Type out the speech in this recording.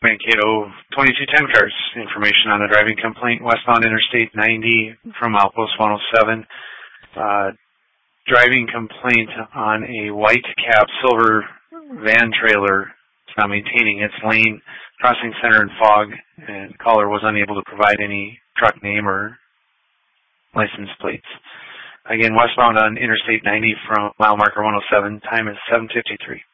Mankato 2210 cars. Information on the driving complaint westbound Interstate 90 from Outpost 107. Driving complaint on a white cab silver van trailer. It's not maintaining its lane, crossing center in fog, and caller was unable to provide any truck name or license plates. Again, westbound on Interstate 90 from mile marker 107. Time is 7:53.